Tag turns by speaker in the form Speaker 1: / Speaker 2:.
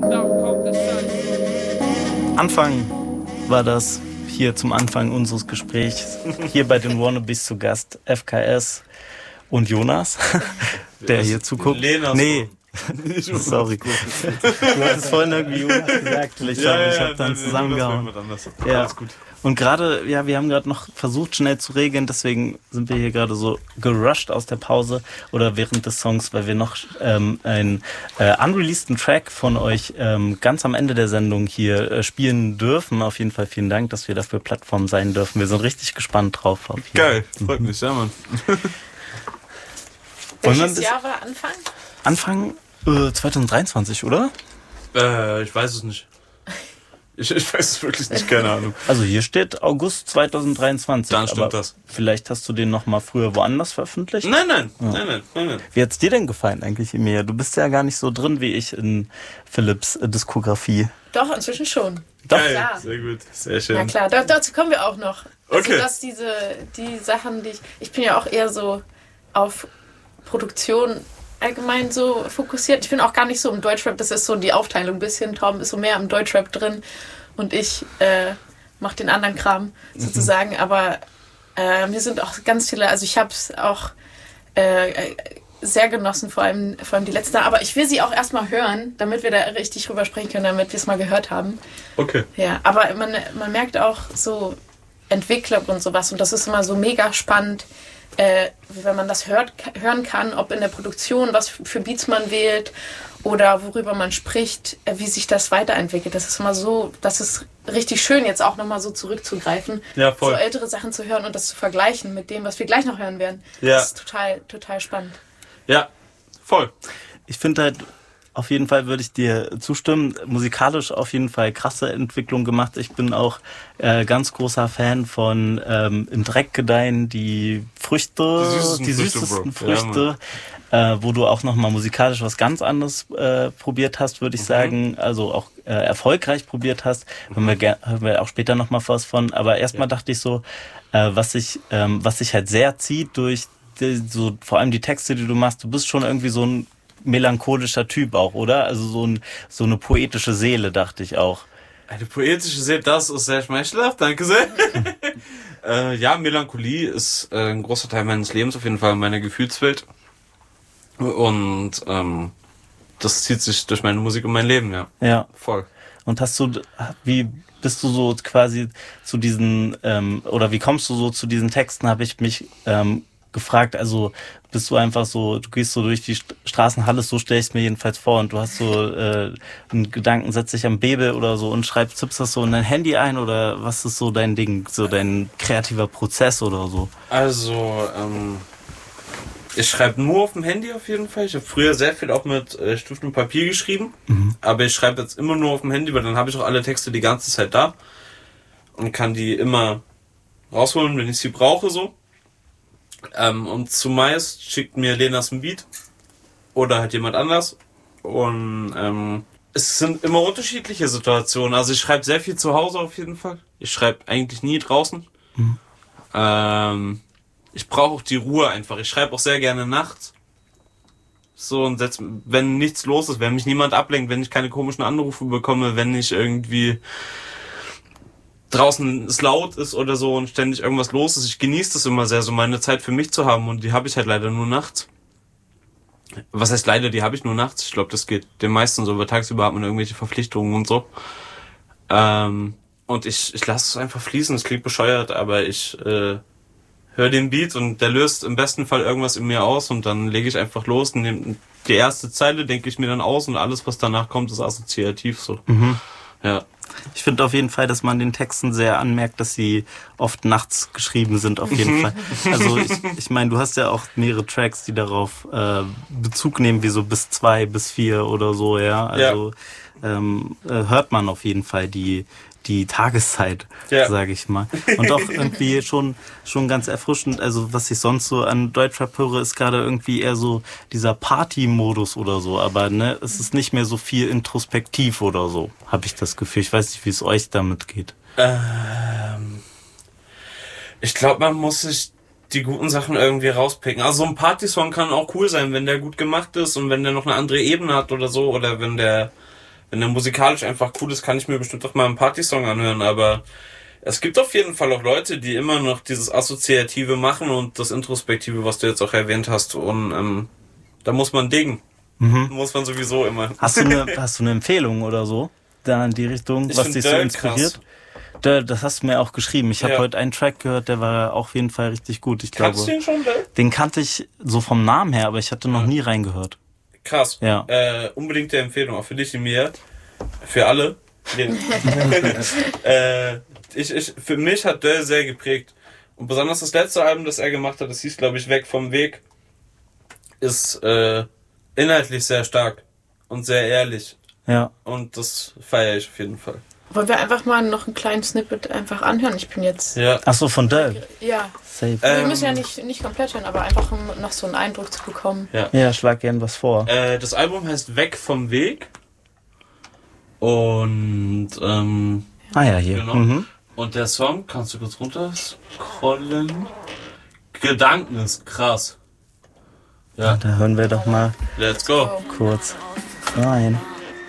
Speaker 1: Anfang war das hier zum Anfang unseres Gesprächs. Hier bei den Wannabes zu Gast FKS und Jonas, der hier zuguckt. Nee. Sorry. Du hattest vorhin irgendwie Jonas gesagt. Ich habe dann zusammengehauen. Ja. Alles gut. Und gerade, wir haben gerade noch versucht, schnell zu regeln, deswegen sind wir hier gerade so gerusht aus der Pause oder während des Songs, weil wir noch einen unreleaseden Track von euch ganz am Ende der Sendung hier spielen dürfen. Auf jeden Fall vielen Dank, dass wir dafür Plattform sein dürfen. Wir sind richtig gespannt drauf.
Speaker 2: Geil, freut mich, ja, Mann.
Speaker 3: Welches Jahr war Anfang?
Speaker 1: Anfang 2023, oder?
Speaker 2: Ich weiß es nicht. Ich weiß es wirklich nicht, keine Ahnung.
Speaker 1: Also hier steht August 2023.
Speaker 2: Dann stimmt das.
Speaker 1: Vielleicht hast du den noch mal früher woanders veröffentlicht?
Speaker 2: Nein.
Speaker 1: Wie hat's dir denn gefallen eigentlich, Emilia? Du bist ja gar nicht so drin wie ich in Philipps Diskografie.
Speaker 3: Doch, inzwischen schon.
Speaker 1: Doch?
Speaker 2: Geil,
Speaker 1: Ja.
Speaker 2: sehr gut, sehr schön.
Speaker 3: Na klar, dazu kommen wir auch noch.
Speaker 2: Okay.
Speaker 3: Also, dass die Sachen, ich bin ja auch eher so auf Produktion allgemein so fokussiert. Ich bin auch gar nicht so im Deutschrap, das ist so die Aufteilung ein bisschen. Torben ist so mehr im Deutschrap drin und ich mache den anderen Kram sozusagen. Aber mir sind auch ganz viele, also ich habe es auch sehr genossen, vor allem die letzte. Aber ich will sie auch erstmal hören, damit wir da richtig drüber sprechen können, damit wir es mal gehört haben.
Speaker 2: Okay.
Speaker 3: Ja, aber man merkt auch so Entwicklung und sowas und das ist immer so mega spannend, wenn man das hören kann, ob in der Produktion, was für Beats man wählt oder worüber man spricht, wie sich das weiterentwickelt. Das ist immer so, das ist richtig schön, jetzt auch nochmal so zurückzugreifen,
Speaker 2: ja, voll.
Speaker 3: so ältere Sachen zu hören und das zu vergleichen mit dem, was wir gleich noch hören werden.
Speaker 2: Ja.
Speaker 3: Das ist total, total spannend.
Speaker 2: Ja, voll.
Speaker 1: Ich finde halt, auf jeden Fall würde ich dir zustimmen. Musikalisch auf jeden Fall krasse Entwicklung gemacht. Ich bin auch ganz großer Fan von Im Dreck gedeihen, die süßesten Früchte, wo du auch nochmal musikalisch was ganz anderes probiert hast, würde ich sagen. Also auch erfolgreich probiert hast. Hören wir auch später nochmal was von. Aber erstmal dachte ich so, was sich halt sehr zieht durch so vor allem die Texte, die du machst. Du bist schon irgendwie so ein melancholischer Typ auch, oder? Also so eine poetische Seele, dachte ich auch.
Speaker 2: Eine poetische Seele, das ist sehr schmeichelhaft, danke sehr. Ja, Melancholie ist ein großer Teil meines Lebens, auf jeden Fall meiner Gefühlswelt. Und das zieht sich durch meine Musik und mein Leben, ja.
Speaker 1: Ja.
Speaker 2: Voll.
Speaker 1: Und wie bist du so quasi zu diesen, oder wie kommst du so zu diesen Texten, habe ich mich gefragt, also bist du einfach so, du gehst so durch die Straßenhalle, so stelle ich es mir jedenfalls vor und du hast so einen Gedanken, setzt dich am Bebel oder so und tippst das so in dein Handy ein oder was ist so dein Ding, so dein kreativer Prozess oder so?
Speaker 2: Also, ich schreibe nur auf dem Handy auf jeden Fall. Ich habe früher sehr viel auch mit Stift und Papier geschrieben, aber ich schreibe jetzt immer nur auf dem Handy, weil dann habe ich auch alle Texte die ganze Zeit da und kann die immer rausholen, wenn ich sie brauche so. Und zumeist schickt mir Lenas ein Beat oder halt jemand anders und es sind immer unterschiedliche Situationen. Also ich schreibe sehr viel zu Hause auf jeden Fall. Ich schreibe eigentlich nie draußen. Ich brauche auch die Ruhe einfach. Ich schreibe auch sehr gerne nachts. So und wenn nichts los ist, wenn mich niemand ablenkt, wenn ich keine komischen Anrufe bekomme, wenn ich irgendwie draußen es laut ist oder so und ständig irgendwas los ist. Ich genieße das immer sehr, so meine Zeit für mich zu haben und die habe ich halt leider nur nachts. Was heißt leider, die habe ich nur nachts. Ich glaube, das geht den meisten so, über tagsüber hat man irgendwelche Verpflichtungen und so. Und ich lasse es einfach fließen, es klingt bescheuert, aber ich höre den Beat und der löst im besten Fall irgendwas in mir aus und dann lege ich einfach los und nehme die erste Zeile, denke ich mir dann aus und alles, was danach kommt, ist assoziativ so. Ja.
Speaker 1: Ich finde auf jeden Fall, dass man den Texten sehr anmerkt, dass sie oft nachts geschrieben sind, auf jeden Fall. Also ich meine, du hast ja auch mehrere Tracks, die darauf Bezug nehmen, wie so bis 2, bis 4 oder so, ja. Also hört man auf jeden Fall die Tageszeit, sage ich mal. Und auch irgendwie schon ganz erfrischend. Also was ich sonst so an Deutschrap höre, ist gerade irgendwie eher so dieser Party-Modus oder so. Aber ne, es ist nicht mehr so viel introspektiv oder so, habe ich das Gefühl. Ich weiß nicht, wie es euch damit geht.
Speaker 2: Ich glaube, man muss sich die guten Sachen irgendwie rauspicken. Also so ein Partysong kann auch cool sein, wenn der gut gemacht ist und wenn der noch eine andere Ebene hat oder so. Oder wenn der wenn der musikalisch einfach cool ist, kann ich mir bestimmt auch mal einen Partysong anhören, aber es gibt auf jeden Fall auch Leute, die immer noch dieses Assoziative machen und das Introspektive, was du jetzt auch erwähnt hast, und da muss man dingen. Muss man sowieso immer.
Speaker 1: Hast du eine Empfehlung oder so? Da in die Richtung,
Speaker 2: Ich
Speaker 1: was
Speaker 2: find
Speaker 1: dich so
Speaker 2: Dirk
Speaker 1: inspiriert?
Speaker 2: krass.
Speaker 1: Das hast du mir auch geschrieben. Ich habe heute einen Track gehört, der war auf jeden Fall richtig gut. Ich
Speaker 2: Kannst du
Speaker 1: glaube,
Speaker 2: den schon, Dirk?
Speaker 1: den kannte ich so vom Namen her, aber ich hatte noch nie reingehört.
Speaker 2: Krass.
Speaker 1: Ja.
Speaker 2: Unbedingte Empfehlung, auch für dich und mir. Für alle. Für mich hat Döll sehr geprägt. Und besonders das letzte Album, das er gemacht hat, das hieß, glaube ich, Weg vom Weg, ist inhaltlich sehr stark und sehr ehrlich.
Speaker 1: Ja.
Speaker 2: Und das feiere ich auf jeden Fall.
Speaker 3: Wollen wir einfach mal noch einen kleinen Snippet einfach anhören? Ich bin jetzt...
Speaker 2: Ja.
Speaker 1: Achso, von Dell.
Speaker 3: Ja.
Speaker 1: Safe.
Speaker 3: Wir müssen ja nicht komplett hören, aber einfach um noch so einen Eindruck zu bekommen.
Speaker 1: Ja, schlag gern was vor.
Speaker 2: Das Album heißt Weg vom Weg. Und
Speaker 1: Hier.
Speaker 2: genau.
Speaker 1: Mhm.
Speaker 2: Und der Song, kannst du kurz runter scrollen? Gedanken ist krass. Ja.
Speaker 1: Da hören wir doch mal
Speaker 2: Let's go.
Speaker 1: kurz rein.